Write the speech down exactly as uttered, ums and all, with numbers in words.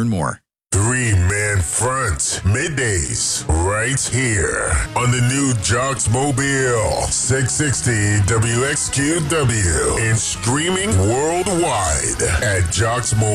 learn more. Three Man Front, middays, right here on the new Jocks Mobile, six sixty W X Q W, and streaming worldwide at Jocks Mobile.